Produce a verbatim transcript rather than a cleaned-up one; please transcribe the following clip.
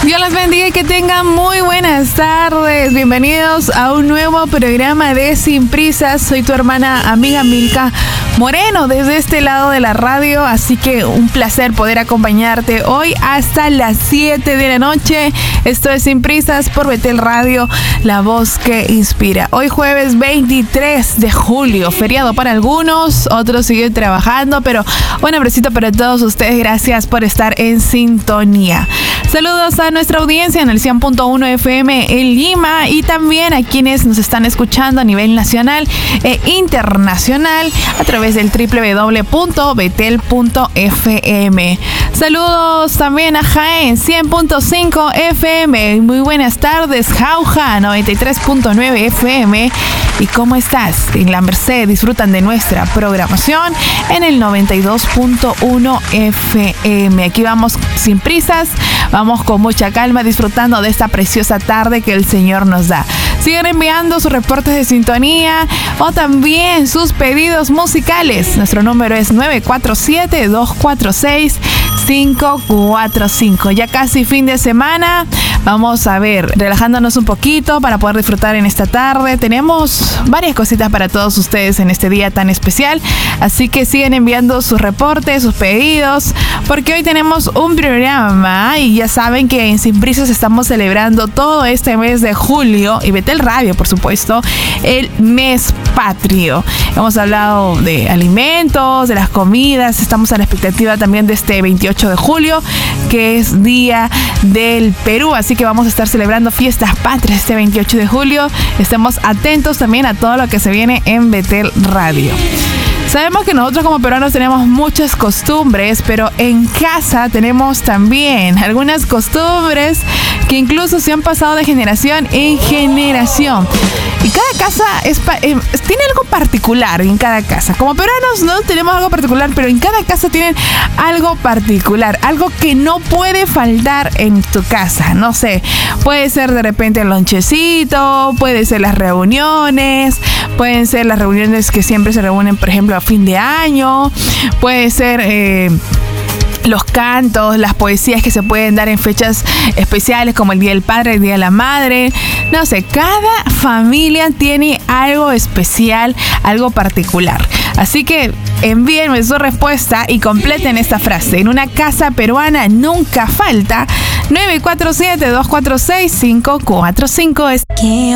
Dios les bendiga y que tengan muy buenas tardes. Bienvenidos a un nuevo programa de Sin Prisas. Soy tu hermana amiga Milka Moreno desde este lado de la radio, así que un placer poder acompañarte hoy hasta las siete de la noche. Esto es Sin Prisas por Betel Radio, la voz que inspira. Hoy jueves veintitrés de julio, feriado para algunos, otros siguen trabajando, pero un abracito para todos ustedes. Gracias por estar en sintonía. Saludos a nuestra audiencia en el cien punto uno F M en Lima y también a quienes nos están escuchando a nivel nacional e internacional a través del doble u doble u doble u punto betel punto f m. Saludos también a Jaén cien punto cinco F M. Muy buenas tardes, Jauja noventa y tres punto nueve F M. ¿Y cómo estás? En La Merced disfrutan de nuestra programación en el noventa y dos punto uno F M. Aquí vamos sin prisas, vamos con mucha calma disfrutando de esta preciosa tarde que el Señor nos da. Sigan enviando sus reportes de sintonía o también sus pedidos musicales. Nuestro número es nueve cuatro siete, dos cuatro seis, cinco cuatro cinco. Ya casi fin de semana. Vamos a ver, relajándonos un poquito para poder disfrutar en esta tarde. Tenemos varias cositas para todos ustedes en este día tan especial. Así que sigan enviando sus reportes, sus pedidos, porque hoy tenemos un programa y ya saben que en Sin Prisas estamos celebrando todo este mes de julio y Betel Radio, por supuesto, el mes patrio. Hemos hablado de alimentos, de las comidas. Estamos a la expectativa también de este veintiocho de julio, que es Día del Perú. Así que vamos a estar celebrando fiestas patrias este veintiocho de julio. Estemos atentos también a todo lo que se viene en Betel Radio. Sabemos que nosotros como peruanos tenemos muchas costumbres, pero en casa tenemos también algunas costumbres que incluso se han pasado de generación en generación. Y cada casa es pa- eh, tiene algo particular en cada casa. Como peruanos no tenemos algo particular, pero en cada casa tienen algo particular, algo que no puede faltar en tu casa. No sé, puede ser de repente el lonchecito, puede ser las reuniones, pueden ser las reuniones que siempre se reúnen, por ejemplo, a fin de año, puede ser eh, los cantos, las poesías que se pueden dar en fechas especiales como el Día del Padre, el Día de la Madre. No sé, cada familia tiene algo especial, algo particular. Así que envíenme su respuesta y completen esta frase. En una casa peruana nunca falta nueve cuatro siete, dos cuatro seis, cinco cuatro cinco.